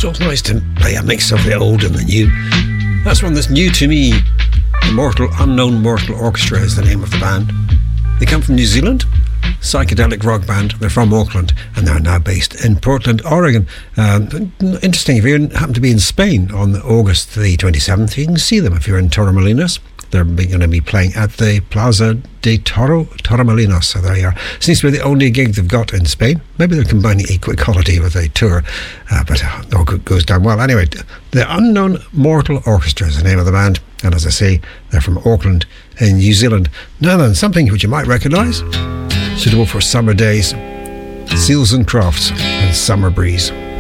So it's nice to play a mix of the old and the new. That's one that's new to me. Unknown Mortal Orchestra is the name of the band. They come from New Zealand, psychedelic rock band. They're from Auckland and they're now based in Portland, Oregon. Interesting, if you happen to be in Spain on August the 27th, you can see them if you're in Torremolinos. They're going to be playing at the Plaza de Torremolinos. So there you are. Seems to be the only gig they've got in Spain. Maybe they're combining equality with a tour, but all goes down well. Anyway, the Unknown Mortal Orchestra is the name of the band. And as I say, they're from Auckland in New Zealand. Now then, something which you might recognise, suitable for summer days, Seals and Crofts and Summer Breeze.